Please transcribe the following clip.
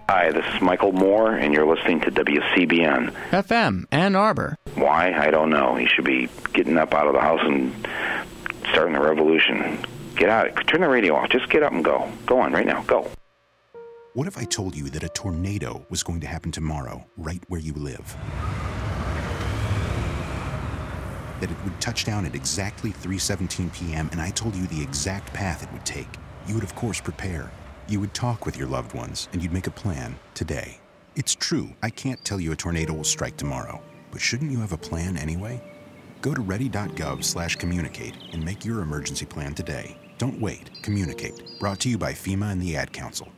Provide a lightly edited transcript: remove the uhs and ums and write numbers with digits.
Hi, this is Michael Moore, and you're listening to WCBN. FM, Ann Arbor. Why? I don't know. He should be getting up out of the house and starting the revolution. Get out. Turn the radio off. Just get up and go. Go on right now. Go. What if I told you that a tornado was going to happen tomorrow, right where you live? That it would touch down at exactly 3:17 p.m., and I told you the exact path it would take. You would, of course, prepare. You would talk with your loved ones, and you'd make a plan today. It's true, I can't tell you a tornado will strike tomorrow, but shouldn't you have a plan anyway? Go to ready.gov/communicate and make your emergency plan today. Don't wait. Communicate. Brought to you by FEMA and the Ad Council.